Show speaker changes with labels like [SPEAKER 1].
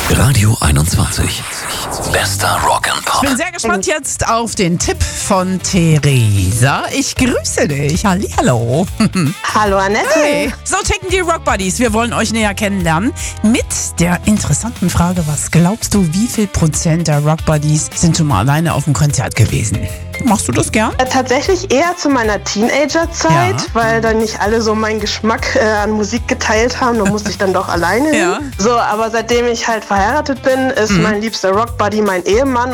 [SPEAKER 1] Radio 21. Bester Rock'n'Pop.
[SPEAKER 2] Ich bin sehr gespannt jetzt auf den Tipp von Theresa. Ich grüße dich. Hallihallo.
[SPEAKER 3] Hallo Annette.
[SPEAKER 2] Hey. So ticken die Rock Buddies. Wir wollen euch näher kennenlernen mit der interessanten Frage, was glaubst du, wie viel Prozent der Rock Buddies sind schon mal alleine auf dem Konzert gewesen? Machst du das gern?
[SPEAKER 3] Tatsächlich eher zu meiner Teenagerzeit,
[SPEAKER 2] Ja.
[SPEAKER 3] weil dann nicht alle so meinen Geschmack an Musik geteilt haben. Da musste ich dann doch alleine hin.
[SPEAKER 2] Ja.
[SPEAKER 3] So, aber seitdem ich halt verheiratet bin, ist mein liebster Rock Buddy mein Ehemann